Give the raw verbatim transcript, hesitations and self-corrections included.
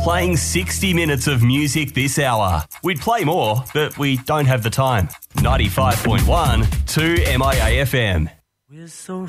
playing sixty minutes of music this hour. We'd play more, but we don't have the time. ninety-five point one, two M I A F M. We're so